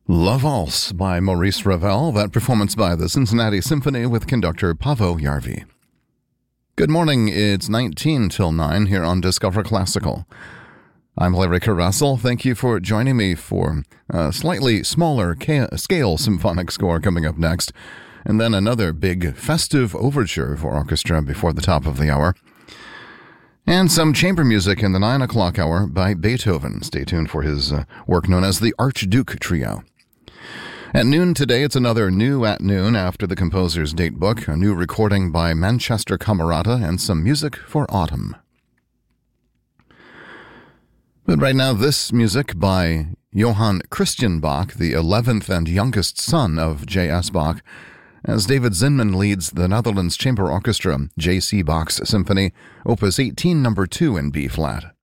La Valse by Maurice Ravel, that performance by the Cincinnati Symphony with conductor Paavo Järvi. Good morning, it's 19 till 9 here on Discover Classical. I'm Larry Caressel. Thank you for joining me for a slightly smaller scale symphonic score coming up next, and then another big festive overture for orchestra before the top of the hour. And some chamber music in the 9 o'clock hour by Beethoven. Stay tuned for his work known as the Archduke Trio. At noon today, it's another New at Noon after the composer's datebook, a new recording by Manchester Camerata, and some music for autumn. But right now, this music by Johann Christian Bach, the 11th and youngest son of J.S. Bach, as David Zinman leads the Netherlands Chamber Orchestra, J.C. Bach's Symphony, Opus 18, No. 2 in B-flat.